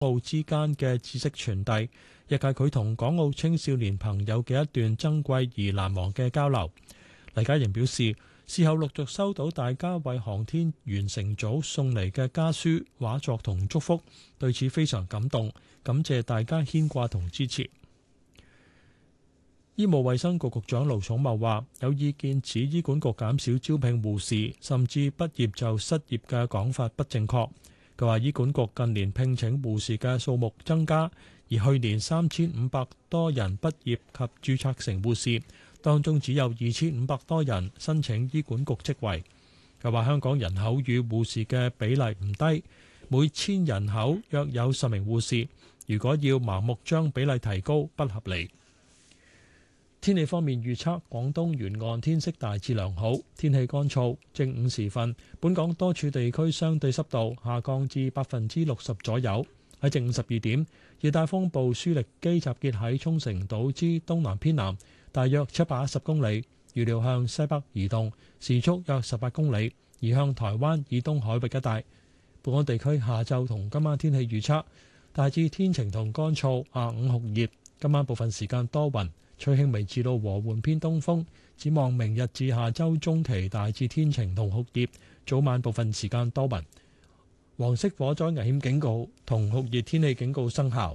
澳之間嘅知識傳遞，亦係佢同港澳青少年朋友嘅一段珍貴而難忘嘅交流。黎嘉瑩表示，事後陸續收到大家為航天員乘組送嚟嘅家書、畫作同祝福，對此非常感動，感謝大家牽掛同支持。醫務衛生局局長盧寵茂話：有意見指醫管局減少招聘護士，甚至畢業就失業嘅講法不正確。佢話醫管局近年聘請護士嘅數目增加，而去年3500多人畢業及註冊成護士，當中只有2500多人申請醫管局職位。佢話香港人口與護士嘅比例唔低，每1000人口約有10名護士，如果要盲目將比例提高，不合理。天氣方面預測，廣東沿岸天色大致良好，天氣乾燥。正午時分，本港多處地區相對濕度下降至60%左右。喺正午12點，熱帶風暴舒力基集結喺沖繩島之東南偏南，大約710公里，預料向西北移動，時速約18公里，移向台灣以東海域一帶。本港地區下晝同今晚天氣預測，大致天晴同乾燥，下午酷熱，今晚部分時間多雲，吹輕微至到和緩偏東風。展望明日至下周中期大致天晴同酷熱，早晚部分時間多雲。黃色火災危險警告同酷熱天氣警告生效。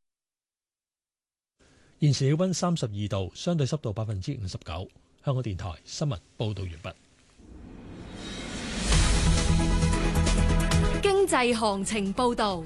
現時氣溫32度，相對濕度59%。香港電台新聞報道完畢。 經濟行情報道。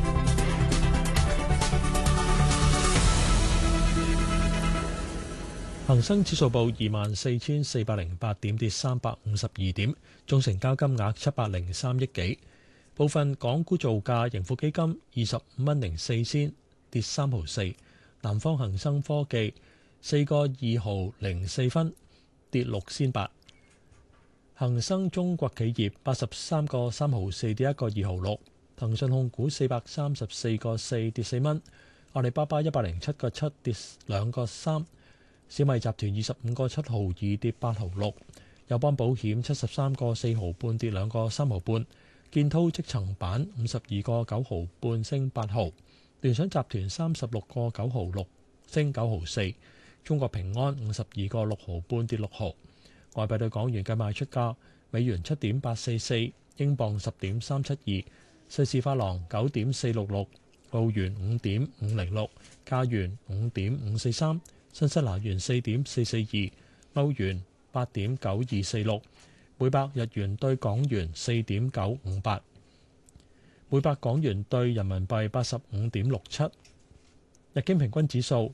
恒生指數報24,408點，跌352點，總成交金額703億幾。部分港股造價，盈富基金25蚊04仙，跌3毫4；南方恒生科技4個2毫04分，跌6仙8；恒生中國企業83個3毫4，跌1個2毫6；騰訊控股434個4，跌4蚊；阿里巴巴107個7，跌2個3；小米集團25個7毫2，跌8毫6；友邦保險73個4毫半，跌2個3毫半；建滔積層板52個9毫半，升8毫；聯想集團36個9毫6，升9毫4；中國平安52個6毫半，跌6毫。外幣對港元嘅賣出價：美元7.844，英鎊10.372，瑞士法郎9.466，澳元5.506，加元5.543，新西蘭元4.442，歐元8.9246，每百日元對港元4.958，每百港元對人民幣85.67。日經平均指數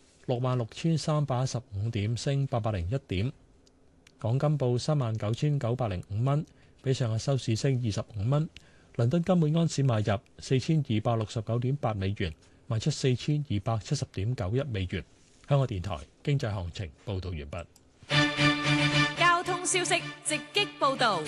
66,315點，升801點。港金報39,905蚊，比上日收市升25蚊。倫敦金每安士買入4,269.8美元，賣出4,270.91美元。香港電台經濟行情報導完畢。 交通消息直擊報導。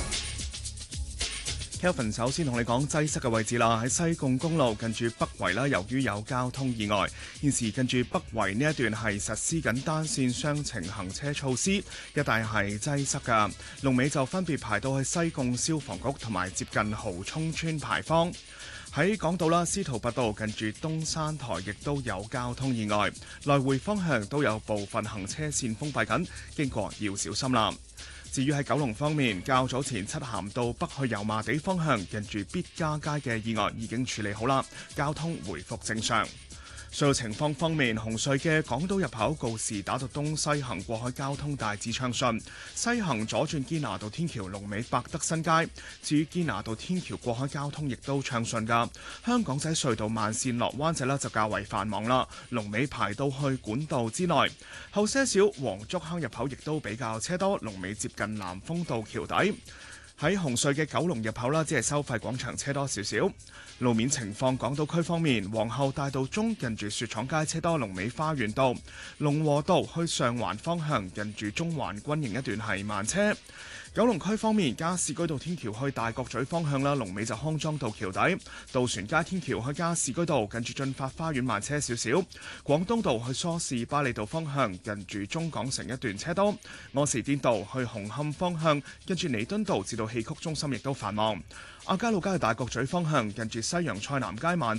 Kelvin 首先同你講擠塞嘅位置啦，喺西貢公路近住北圍啦，由於有交通意外，現時近住北圍呢一段係實施緊單線雙程行車措施，一帶係擠塞㗎。龍尾就分別排到去西貢消防局同埋接近蠔涌村牌坊。喺港島啦，司徒拔道近住東山台亦都有交通意外，來回方向都有部分行車線封閉緊，經過要小心啦。至於喺九龍方面，較早前漆咸道北去油麻地方向近住必嘉街嘅意外已經處理好啦，交通回復正常。隧道情況方面，紅隧嘅港島入口告士打道東西行過海交通大致暢順，西行左轉堅拿道天橋龍尾百德新街。至於堅拿道天橋過海交通亦都暢順㗎。香港仔隧道慢線落灣仔就較為繁忙啦，龍尾排到去管道之內。後些少黃竹坑入口亦都比較車多，龍尾接近南豐道橋底。喺紅隧嘅九龍入口啦，只係收費廣場車多少少。路面情況，港島區方面，皇后大道中近住雪廠街車多，龍尾花園道；龍和道去上環方向近住中環軍營一段係慢車。九龍區方面，加士居道天橋去大角咀方向啦，龍尾就康莊道橋底；渡船街天橋去加士居道近住進發花園慢車少少；廣東道去梳士巴利道方向近住中港城一段車多；柯士甸道去紅磡方向近住彌敦道至到戲曲中心亦都繁忙； 亞皆老街去大角咀方向，近住西洋菜南街慢